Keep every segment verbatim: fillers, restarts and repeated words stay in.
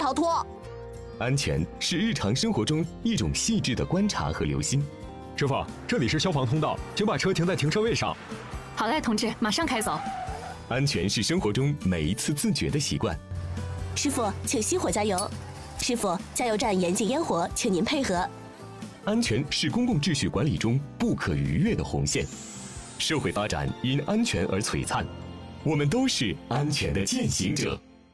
逃脱。 安全是日常生活中一种细致的观察和留心。 师傅，这里是消防通道，请把车停在停车位上。 好嘞，同志，马上开走。 安全是生活中每一次自觉的习惯。 师傅，请熄火加油。师傅，加油站严禁烟火，请您配合。 安全是公共秩序管理中不可逾越的红线。社会发展因安全而璀璨，我们都是安全的践行者。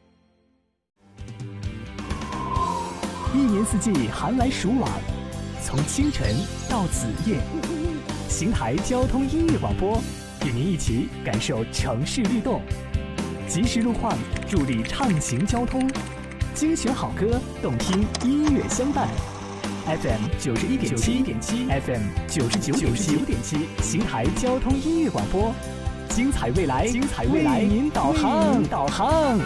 一年四季寒来暑往，从清晨到子夜，邢台交通音乐广播与您一起感受城市律动，及时路况助力畅行交通，精选好歌，动听音乐相伴。F M 九十一点七，F M 九十九点七，邢台交通音乐广播，精彩未来，精彩未来，为您导航，导航。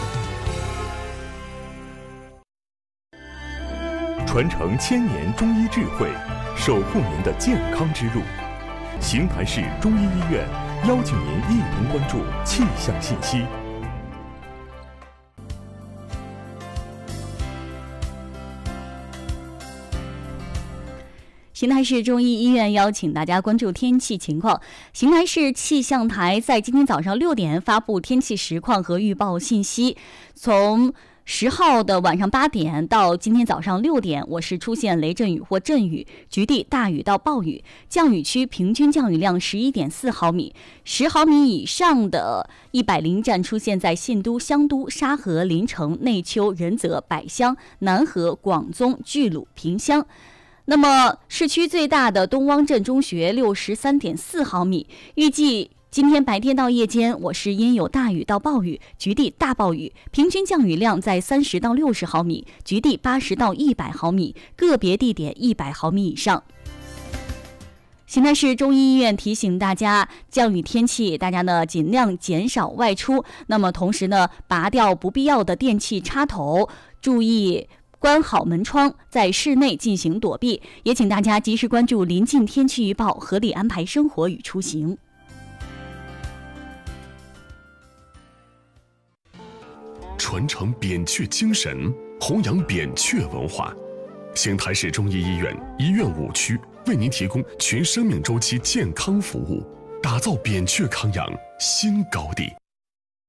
传承千年中医智慧，守护您的健康之路。邢台市中医医院邀请您一同关注气象信息。 邢台市中医医院邀请大家关注天气情况。邢台市气象台在今天早上六点发布天气实况和预报信息。从十号的晚上八点到今天早上六点，我市出现雷阵雨或阵雨，局地大雨到暴雨，降雨区平均降雨量十一点四毫米，十毫米以上的一百零站出现在信都、香都、沙河、临城、内丘、仁泽、百乡、南河、广宗、巨鹿、萍乡。那么市区最大的东汪镇中学六十三点四毫米，预计今天白天到夜间，我市阴有大雨到暴雨，局地大暴雨，平均降雨量在三十到六十毫米，局地八十到一百毫米，个别地点一百毫米以上。邢台市中医医院提醒大家，降雨天气，大家呢尽量减少外出。那么同时呢，拔掉不必要的电器插头，注意关好门窗，在室内进行躲避。也请大家及时关注临近天气预报，合理安排生活与出行。 传承扁鹊精神，弘扬扁鹊文化。邢台市中医医院医院五区为您提供全生命周期健康服务，打造扁鹊康养新高地。